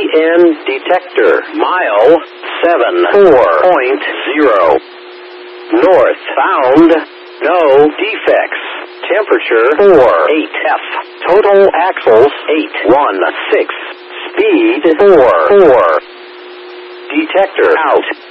EN detector. Mile 74.0. North found. No defects. Temperature 48F. Total axles 816. Speed 4. Detector out.